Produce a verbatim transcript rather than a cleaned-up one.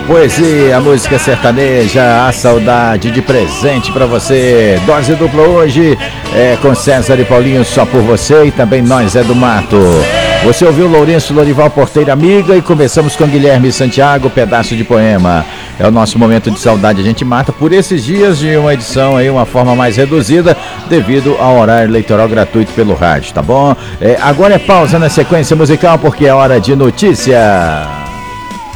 poesia, a música sertaneja, a saudade de presente pra você. Dose dupla hoje é com César e Paulinho, só por você, e também Nós é do Mato. Você ouviu Lourenço Lorival Porteira Amiga e começamos com Guilherme Santiago, Pedaço de Poema. É o nosso momento de saudade, a gente mata por esses dias de uma edição aí, uma forma mais reduzida, devido ao horário eleitoral gratuito pelo rádio, tá bom? É, agora é pausa na sequência musical porque é hora de notícia.